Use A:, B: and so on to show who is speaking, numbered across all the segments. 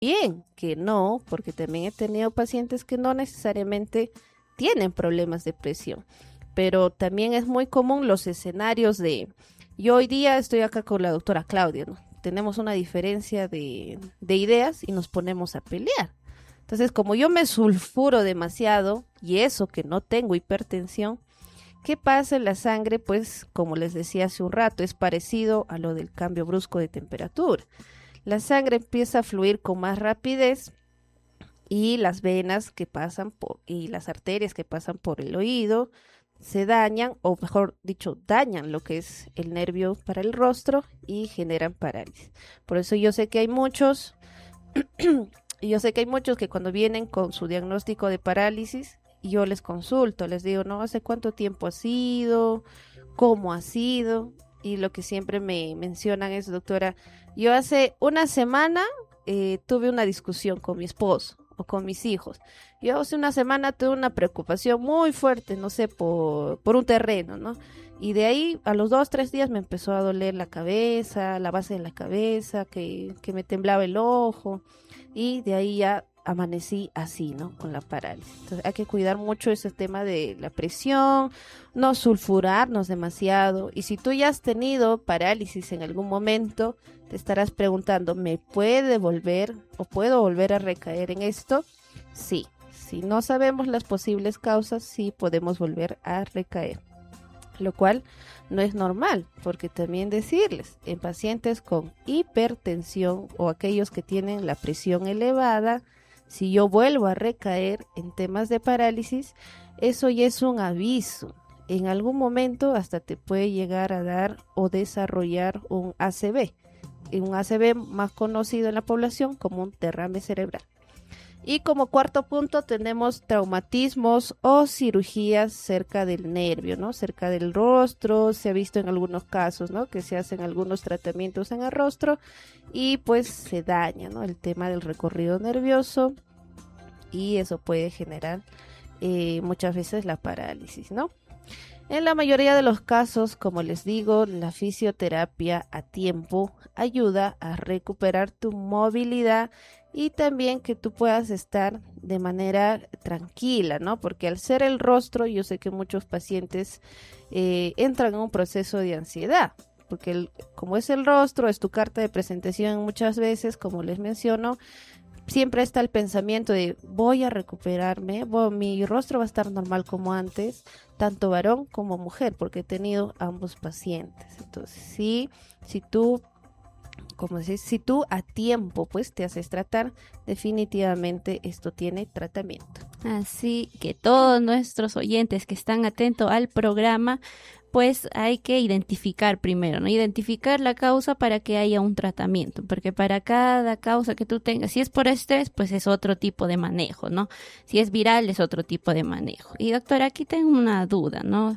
A: bien que no, porque también he tenido pacientes que no necesariamente tienen problemas de presión, pero también es muy común los escenarios de, yo hoy día estoy acá con la doctora Claudia, ¿no? Tenemos una diferencia de ideas y nos ponemos a pelear. Entonces, como yo me sulfuro demasiado y eso que no tengo hipertensión, ¿qué pasa en la sangre? Pues, como les decía hace un rato, es parecido a lo del cambio brusco de temperatura. La sangre empieza a fluir con más rapidez y las venas que pasan y las arterias que pasan por el oído se dañan, o mejor dicho, dañan lo que es el nervio para el rostro y generan parálisis. Por eso yo sé que hay muchos, que cuando vienen con su diagnóstico de parálisis, yo les consulto, les digo, ¿no? ¿Hace cuánto tiempo ha sido? ¿Cómo ha sido? Y lo que siempre me mencionan es, doctora, yo hace una semana tuve una discusión con mi esposo o con mis hijos. Yo hace una semana tuve una preocupación muy fuerte, no sé, por un terreno, ¿no? Y de ahí a los 2, 3 días me empezó a doler la cabeza, la base de la cabeza, que me temblaba el ojo, y de ahí ya amanecí así, ¿no? Con la parálisis. Entonces hay que cuidar mucho ese tema de la presión, no sulfurarnos demasiado. Y si tú ya has tenido parálisis en algún momento, te estarás preguntando, ¿me puede volver o puedo volver a recaer en esto? Sí, si no sabemos las posibles causas, sí podemos volver a recaer, lo cual no es normal, porque también decirles, en pacientes con hipertensión o aquellos que tienen la presión elevada, si yo vuelvo a recaer en temas de parálisis, eso ya es un aviso. En algún momento hasta te puede llegar a dar o desarrollar un ACV, un ACV más conocido en la población como un derrame cerebral. Y como cuarto punto tenemos traumatismos o cirugías cerca del nervio, ¿no? Cerca del rostro, se ha visto en algunos casos, ¿no? Que se hacen algunos tratamientos en el rostro y pues se daña, ¿no? El tema del recorrido nervioso y eso puede generar muchas veces la parálisis, ¿no? En la mayoría de los casos, como les digo, la fisioterapia a tiempo ayuda a recuperar tu movilidad y también que tú puedas estar de manera tranquila, ¿no? Porque al ser el rostro, yo sé que muchos pacientes entran en un proceso de ansiedad, porque como es el rostro, es tu carta de presentación muchas veces, como les menciono, siempre está el pensamiento de voy a recuperarme, mi rostro va a estar normal como antes, tanto varón como mujer, porque he tenido ambos pacientes. Entonces, sí, si tú a tiempo pues te haces tratar, definitivamente esto tiene tratamiento.
B: Así que todos nuestros oyentes que están atentos al programa, pues hay que identificar primero, ¿no? Identificar la causa para que haya un tratamiento, porque para cada causa que tú tengas, si es por estrés, pues es otro tipo de manejo, ¿no? Si es viral, es otro tipo de manejo. Y doctora, aquí tengo una duda, ¿no?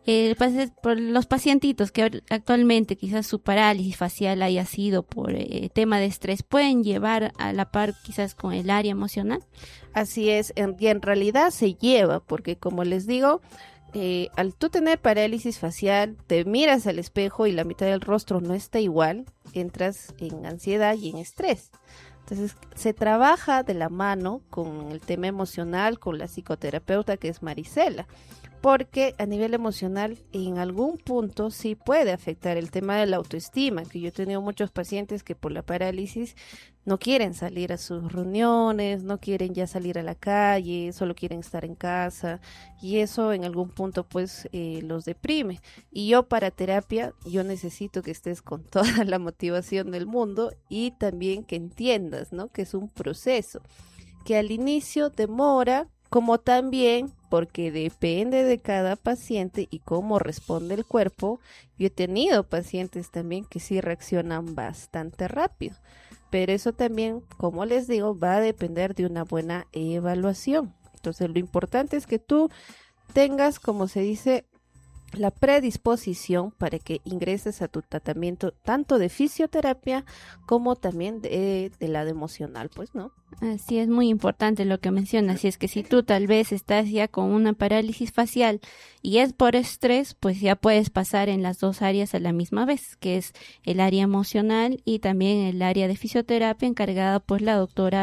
B: Por los pacientitos que actualmente quizás su parálisis facial haya sido por tema de estrés, ¿pueden llevar a la par quizás con el área emocional?
A: Así es, y en realidad se lleva, porque como les digo, al tú tener parálisis facial, te miras al espejo y la mitad del rostro no está igual, entras en ansiedad y en estrés. Entonces, se trabaja de la mano con el tema emocional, con la psicoterapeuta que es Marisela, porque a nivel emocional en algún punto sí puede afectar el tema de la autoestima, que yo he tenido muchos pacientes que por la parálisis no quieren salir a sus reuniones, no quieren ya salir a la calle, solo quieren estar en casa y eso en algún punto pues los deprime. Y yo para terapia, yo necesito que estés con toda la motivación del mundo y también que entiendas, ¿no? Que es un proceso, que al inicio demora, como también porque depende de cada paciente y cómo responde el cuerpo. Yo he tenido pacientes también que sí reaccionan bastante rápido, pero eso también, como les digo, va a depender de una buena evaluación. Entonces lo importante es que tú tengas, como se dice, la predisposición para que ingreses a tu tratamiento tanto de fisioterapia como también de lado emocional, pues, ¿no?
B: Así es, muy importante lo que mencionas. Si es que si tú tal vez estás ya con una parálisis facial y es por estrés, pues ya puedes pasar en las dos áreas a la misma vez, que es el área emocional y también el área de fisioterapia encargada por la doctora